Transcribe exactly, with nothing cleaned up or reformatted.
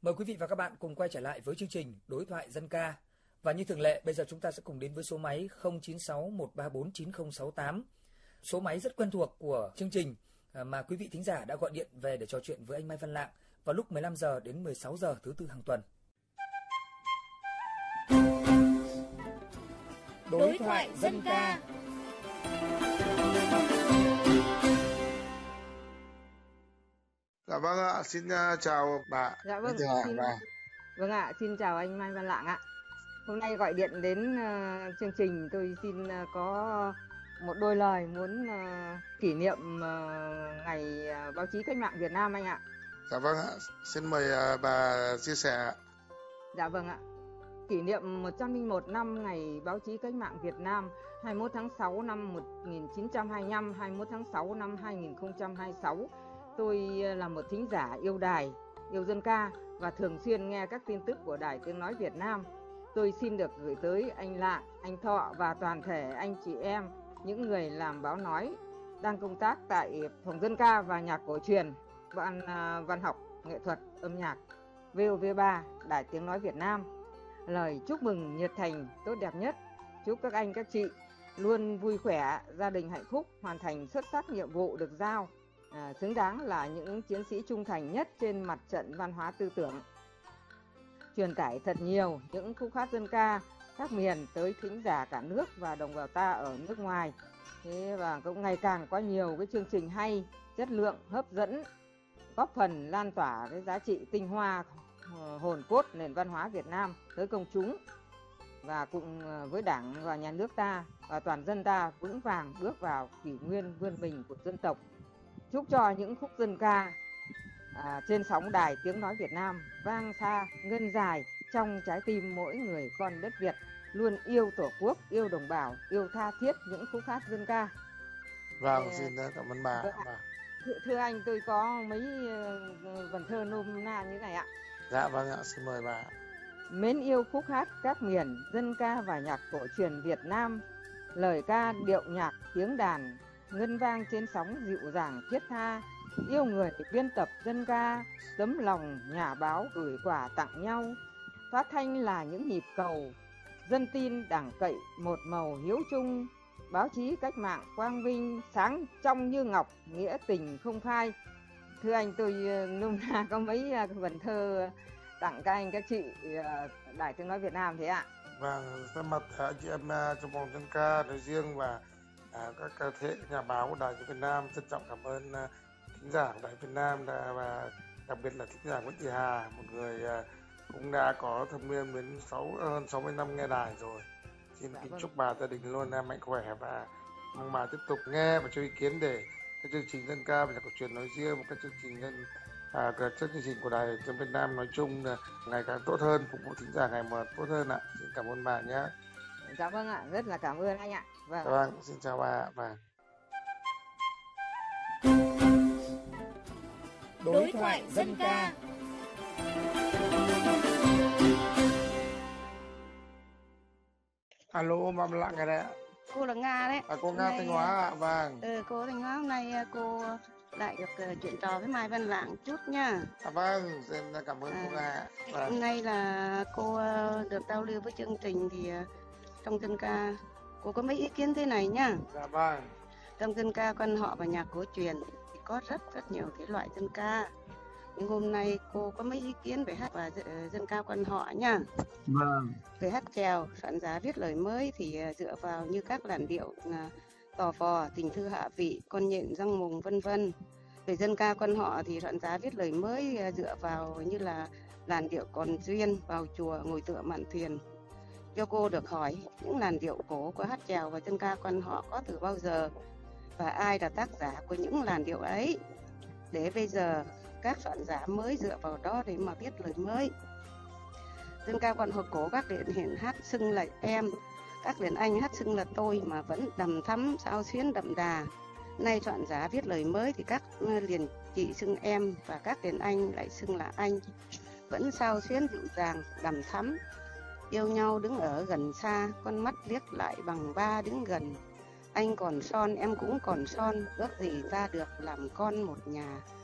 Mời quý vị và các bạn cùng quay trở lại với chương trình Đối thoại dân ca. Và như thường lệ, bây giờ chúng ta sẽ cùng đến với số máy không chín sáu một ba bốn chín không sáu tám. Số máy rất quen thuộc của chương trình mà quý vị thính giả đã gọi điện về để trò chuyện với anh Mai Văn Lạng vào lúc mười lăm giờ đến mười sáu giờ thứ tư hàng tuần. Đối thoại dân ca. Dạ vâng ạ, xin uh, chào bà. Dạ vâng, chào xin... bà. Vâng ạ, xin chào anh Mai Văn Lạng ạ. Hôm nay gọi điện đến uh, chương trình, tôi xin uh, có một đôi lời muốn uh, kỷ niệm uh, ngày uh, báo chí cách mạng Việt Nam anh ạ. Dạ vâng ạ, xin mời uh, bà chia sẻ. Dạ vâng ạ. Kỷ niệm một trăm lẻ một năm ngày báo chí cách mạng Việt Nam, hai mươi mốt tháng sáu năm một nghìn chín trăm hai mươi lăm, hai mươi mốt tháng sáu năm hai nghìn không trăm hai mươi sáu. Tôi là một thính giả yêu đài, yêu dân ca và thường xuyên nghe các tin tức của Đài Tiếng Nói Việt Nam. Tôi xin được gửi tới anh Lạng, anh Thọ và toàn thể anh chị em, những người làm báo nói, đang công tác tại Phòng Dân ca và Nhạc Cổ truyền, Ban Văn học, Nghệ thuật, Âm nhạc, vê o vê ba, Đài Tiếng Nói Việt Nam. Lời chúc mừng nhiệt thành, tốt đẹp nhất. Chúc các anh, các chị luôn vui khỏe, gia đình hạnh phúc, hoàn thành xuất sắc nhiệm vụ được giao. À, xứng đáng là những chiến sĩ trung thành nhất trên mặt trận văn hóa tư tưởng. Truyền tải thật nhiều những khúc hát dân ca các miền tới thính giả cả nước và đồng bào ta ở nước ngoài. Thế và cũng ngày càng có nhiều cái chương trình hay, chất lượng, hấp dẫn, góp phần lan tỏa cái giá trị tinh hoa, hồn cốt nền văn hóa Việt Nam tới công chúng, và cùng với Đảng và Nhà nước ta và toàn dân ta vững vàng bước vào kỷ nguyên vươn mình của dân tộc. Chúc cho những khúc dân ca à, trên sóng Đài Tiếng Nói Việt Nam vang xa, ngân dài trong trái tim mỗi người con đất Việt, luôn yêu Tổ quốc, yêu đồng bào, yêu tha thiết những khúc hát dân ca. Vâng, Để... xin cảm ơn bà. bà. Thưa, thưa anh, tôi có mấy uh, vần thơ nôm na như này ạ. Dạ vâng ạ, xin mời bà. Mến yêu khúc hát các miền, dân ca và nhạc cổ truyền Việt Nam, lời ca điệu nhạc tiếng đàn ngân vang trên sóng dịu dàng thiết tha, yêu người biên tập dân ca, tấm lòng nhà báo gửi quà tặng nhau. Phát thanh là những nhịp cầu, dân tin đảng cậy một màu hiếu chung, báo chí cách mạng quang vinh sáng trong như ngọc, nghĩa tình không phai. Thưa anh, tôi nôm na có mấy vần thơ tặng các anh, các chị Đài Tiếng Nói Việt Nam thế ạ. Vâng, thay mặt chị em trong vòng dân ca nói riêng và À, các thế nhà báo của Đài Tiếng Việt Nam trân trọng cảm ơn uh, thính giả của Đài Việt Nam đã, và đặc biệt là thính giả Nguyễn Thị Hà, một người uh, cũng đã có thâm niên đến hơn sáu mươi năm nghe đài rồi. Xin dạ, kính vâng. chúc bà, gia đình luôn uh, mạnh khỏe và mong bà tiếp tục nghe và cho ý kiến để các chương trình dân ca và nhạc cổ truyền nói riêng, một các chương trình dân à, các chương trình của Đài Tiếng Việt Nam nói chung là ngày càng tốt hơn, phục vụ thính giả ngày một tốt hơn ạ. Xin cảm ơn bà nhé. Dạ vâng ạ, rất là cảm ơn anh ạ. Vâng, vâng xin chào bà. Vâng. Đối thoại dân ca. Alo, Mai Văn Lạng đây ạ. Cô là Nga đấy. À, cô Nga Thanh Hóa ạ. À? Vâng. Ừ, cô Thanh Hóa, hôm nay cô lại được uh, chuyện trò với Mai Văn Lạng chút nha. À, vâng, xin cảm ơn à, cô Nga. Vâng. Hôm nay là cô uh, được giao lưu với chương trình thì uh, trong dân ca cô có mấy ý kiến thế này nhá. Dạ vâng. Trong dân ca quan họ và nhạc cổ truyền thì có rất rất nhiều thể loại dân ca. Nhưng hôm nay cô có mấy ý kiến về hát và dân ca quan họ nhá. Vâng. Về hát chèo, soạn giá viết lời mới thì dựa vào như các làn điệu là tò vò, tình thư hạ vị, con nhện răng mùng vân vân. Về dân ca quan họ thì soạn giá viết lời mới dựa vào như là làn điệu còn duyên, vào chùa, ngồi tựa mạn thuyền. Cho cô được hỏi những làn điệu cổ của hát chèo và dân ca quan họ có từ bao giờ và ai là tác giả của những làn điệu ấy, để bây giờ các soạn giả mới dựa vào đó để mà viết lời mới. Dân ca quan họ cổ các điển hiện hát xưng là em, các điển anh hát xưng là tôi mà vẫn đầm thắm sao xuyến đậm đà. Nay soạn giả viết lời mới thì các liền chị xưng em và các điển anh lại xưng là anh, vẫn sao xuyến dịu dàng đầm thắm. Yêu nhau đứng ở gần xa, con mắt liếc lại bằng ba đứng gần. Anh còn son, em cũng còn son, ước gì ta được làm con một nhà.